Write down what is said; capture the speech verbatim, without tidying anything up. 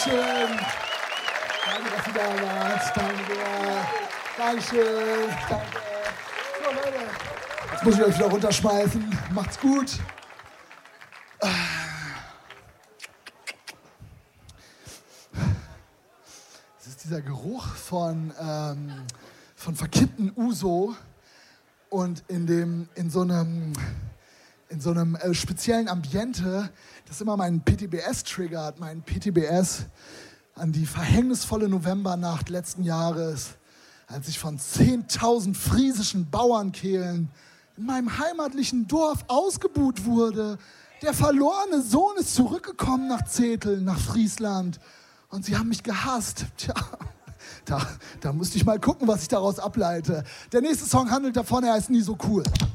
Dankeschön. Danke, dass ihr da wart. Danke. Dankeschön. Danke. So, Leute. Jetzt muss ich euch wieder runterschmeißen. Macht's gut. Es ist dieser Geruch von, ähm, von verkippten Uso und in, dem, in so einem, in so einem äh, speziellen Ambiente, das immer meinen P T B S triggert, meinen P T B S an die verhängnisvolle Novembernacht letzten Jahres, als ich von zehntausend friesischen Bauernkehlen in meinem heimatlichen Dorf ausgebuht wurde. Der verlorene Sohn ist zurückgekommen nach Zetel, nach Friesland. Und sie haben mich gehasst. Tja, da, da musste ich mal gucken, was ich daraus ableite. Der nächste Song handelt davon, er ist nie so cool.